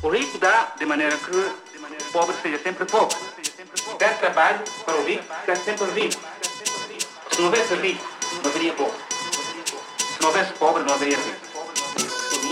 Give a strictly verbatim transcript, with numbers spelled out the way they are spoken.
O rico dá de maneira que o pobre seja sempre pobre. Der trabalho para o rico ficar sempre rico. Se não houvesse rico, não haveria pobre. Se não houvesse pobre, não haveria rico.